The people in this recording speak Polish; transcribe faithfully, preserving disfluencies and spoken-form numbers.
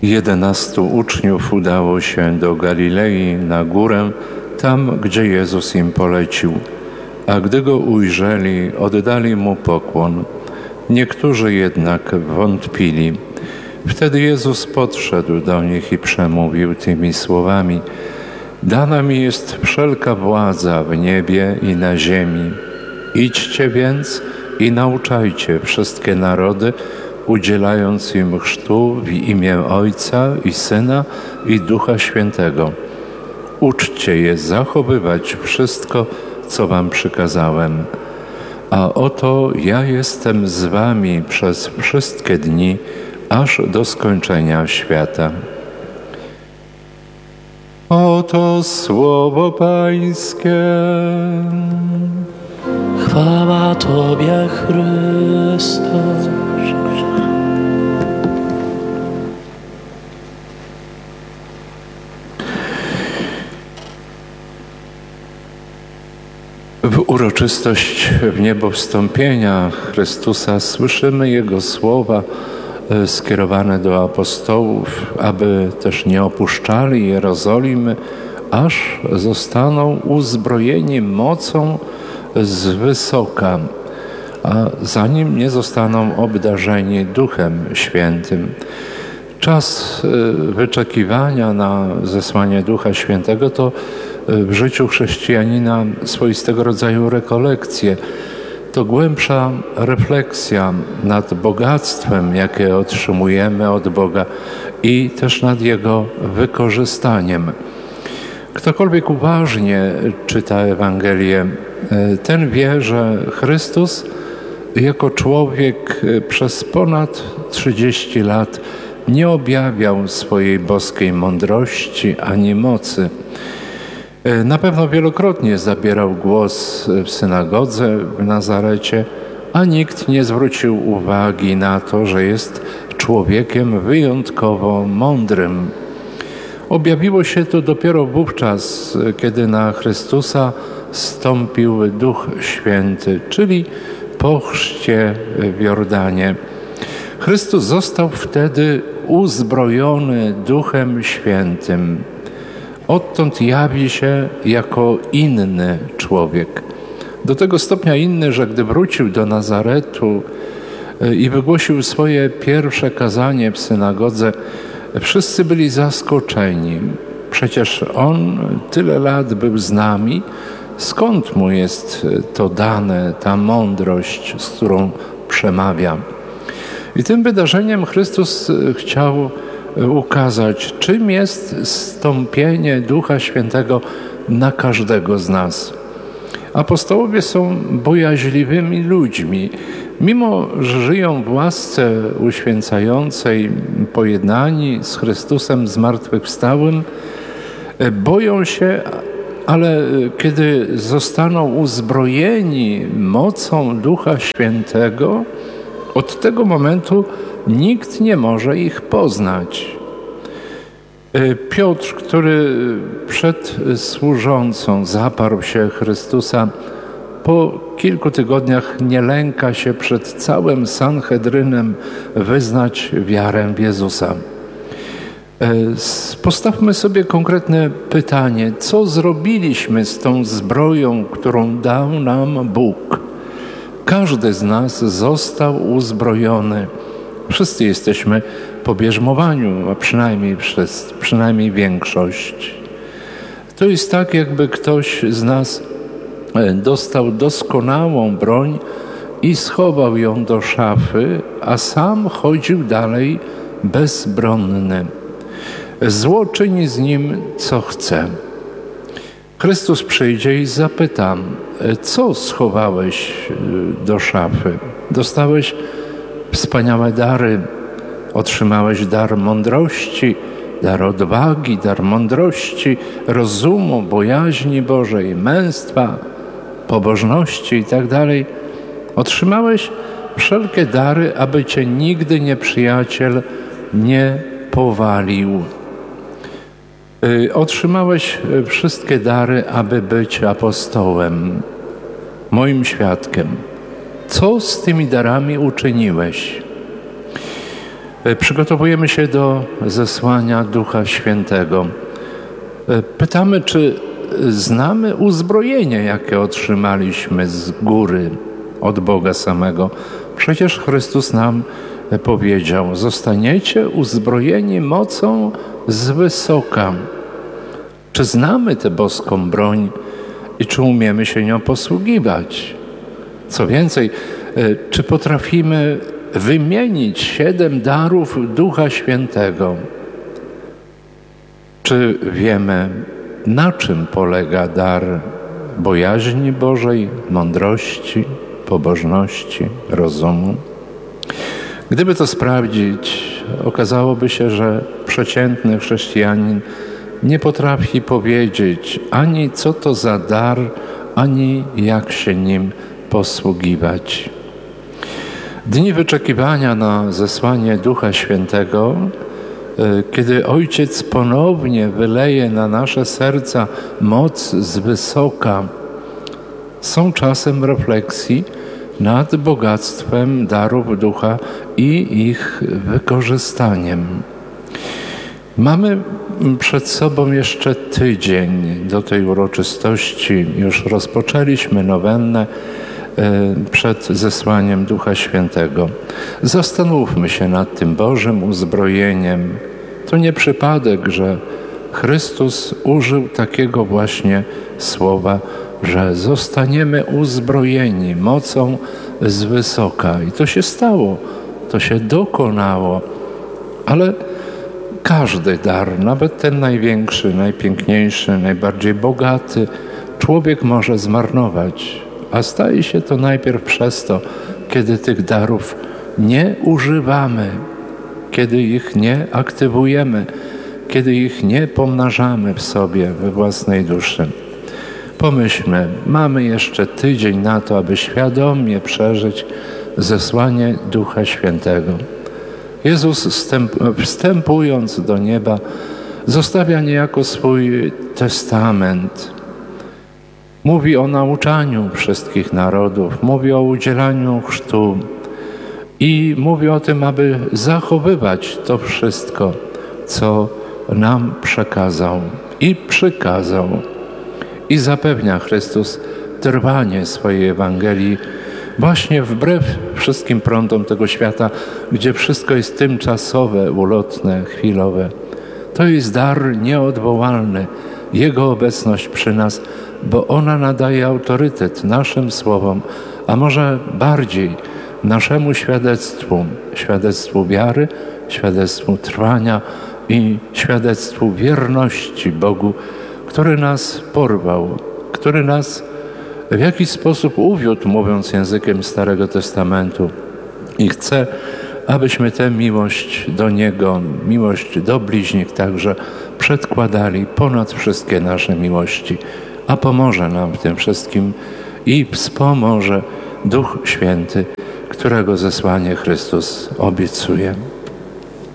Jedenastu uczniów udało się do Galilei na górę, tam gdzie Jezus im polecił. A gdy Go ujrzeli, oddali Mu pokłon. Niektórzy jednak wątpili. Wtedy Jezus podszedł do nich i przemówił tymi słowami: Dana mi jest wszelka władza w niebie i na ziemi. Idźcie więc i nauczajcie wszystkie narody, udzielając im chrztu w imię Ojca i Syna i Ducha Świętego. Uczcie je zachowywać wszystko, co wam przykazałem. A oto ja jestem z wami przez wszystkie dni, aż do skończenia świata. Oto słowo Pańskie. Chwała Tobie, Chryste. W uroczystość wniebowstąpienia Chrystusa słyszymy Jego słowa skierowane do apostołów, aby też nie opuszczali Jerozolimy, aż zostaną uzbrojeni mocą z wysoka, a zanim nie zostaną obdarzeni Duchem Świętym. Czas wyczekiwania na zesłanie Ducha Świętego to w życiu chrześcijanina swoistego rodzaju rekolekcje. To głębsza refleksja nad bogactwem, jakie otrzymujemy od Boga i też nad Jego wykorzystaniem. Ktokolwiek uważnie czyta Ewangelię, ten wie, że Chrystus jako człowiek przez ponad trzydzieści lat nie objawiał swojej boskiej mądrości ani mocy. Na pewno wielokrotnie zabierał głos w synagodze w Nazarecie, a nikt nie zwrócił uwagi na to, że jest człowiekiem wyjątkowo mądrym. Objawiło się to dopiero wówczas, kiedy na Chrystusa zstąpił Duch Święty, czyli po chrzcie w Jordanie. Chrystus został wtedy uzbrojony Duchem Świętym. Odtąd jawi się jako inny człowiek. Do tego stopnia inny, że gdy wrócił do Nazaretu i wygłosił swoje pierwsze kazanie w synagodze, wszyscy byli zaskoczeni. Przecież On tyle lat był z nami. Skąd Mu jest to dane, ta mądrość, z którą przemawia? I tym wydarzeniem Chrystus chciał ukazać, czym jest zstąpienie Ducha Świętego na każdego z nas. Apostołowie są bojaźliwymi ludźmi. Mimo że żyją w łasce uświęcającej, pojednani z Chrystusem zmartwychwstałym, boją się, ale kiedy zostaną uzbrojeni mocą Ducha Świętego, od tego momentu nikt nie może ich poznać. Piotr, który przed służącą zaparł się Chrystusa, po kilku tygodniach nie lęka się przed całym Sanhedrynem wyznać wiarę w Jezusa. Postawmy sobie konkretne pytanie, co zrobiliśmy z tą zbroją, którą dał nam Bóg? Każdy z nas został uzbrojony. Wszyscy jesteśmy po bierzmowaniu, a przynajmniej, przez, przynajmniej większość. To jest tak, jakby ktoś z nas dostał doskonałą broń i schował ją do szafy, a sam chodził dalej bezbronny. Zło czyni z nim, co chce. Chrystus przyjdzie i zapyta, co schowałeś do szafy? Dostałeś wspaniałe dary, otrzymałeś dar mądrości, dar odwagi, dar mądrości, rozumu, bojaźni Bożej, męstwa, pobożności i tak dalej. Otrzymałeś wszelkie dary, aby cię nigdy nieprzyjaciel nie powalił. Otrzymałeś wszystkie dary, aby być apostołem, moim świadkiem. Co z tymi darami uczyniłeś? Przygotowujemy się do zesłania Ducha Świętego. Pytamy, czy znamy uzbrojenie, jakie otrzymaliśmy z góry, od Boga samego. Przecież Chrystus nam powiedział: zostaniecie uzbrojeni mocą z wysoka. Czy znamy tę boską broń i czy umiemy się nią posługiwać? Co więcej, czy potrafimy wymienić siedem darów Ducha Świętego? Czy wiemy, na czym polega dar bojaźni Bożej, mądrości, pobożności, rozumu? Gdyby to sprawdzić, okazałoby się, że przeciętny chrześcijanin nie potrafi powiedzieć ani co to za dar, ani jak się nim posługiwać. Dni wyczekiwania na zesłanie Ducha Świętego, kiedy Ojciec ponownie wyleje na nasze serca moc z wysoka, są czasem refleksji nad bogactwem darów Ducha i ich wykorzystaniem. Mamy przed sobą jeszcze tydzień do tej uroczystości. Już rozpoczęliśmy nowennę przed zesłaniem Ducha Świętego. Zastanówmy się nad tym Bożym uzbrojeniem. To nie przypadek, że Chrystus użył takiego właśnie słowa, że zostaniemy uzbrojeni mocą z wysoka. I to się stało, to się dokonało. Ale każdy dar, nawet ten największy, najpiękniejszy, najbardziej bogaty, człowiek może zmarnować. A staje się to najpierw przez to, kiedy tych darów nie używamy, kiedy ich nie aktywujemy, kiedy ich nie pomnażamy w sobie, we własnej duszy. Pomyślmy, mamy jeszcze tydzień na to, aby świadomie przeżyć zesłanie Ducha Świętego. Jezus wstępując do nieba zostawia niejako swój testament. Mówi o nauczaniu wszystkich narodów, mówi o udzielaniu chrztu i mówi o tym, aby zachowywać to wszystko, co nam przekazał i przykazał. I zapewnia Chrystus trwanie swojej Ewangelii właśnie wbrew wszystkim prądom tego świata, gdzie wszystko jest tymczasowe, ulotne, chwilowe. To jest dar nieodwołalny, Jego obecność przy nas, bo ona nadaje autorytet naszym słowom, a może bardziej naszemu świadectwu, świadectwu wiary, świadectwu trwania i świadectwu wierności Bogu, który nas porwał, który nas w jakiś sposób uwiódł, mówiąc językiem Starego Testamentu, i chce, abyśmy tę miłość do Niego, miłość do bliźnich także przedkładali ponad wszystkie nasze miłości. A pomoże nam w tym wszystkim i wspomoże Duch Święty, którego zesłanie Chrystus obiecuje.